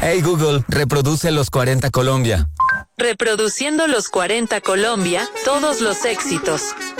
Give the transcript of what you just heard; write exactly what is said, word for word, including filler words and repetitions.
Hey Google, reproduce Los cuarenta Colombia. Reproduciendo Los cuarenta Colombia, todos los éxitos.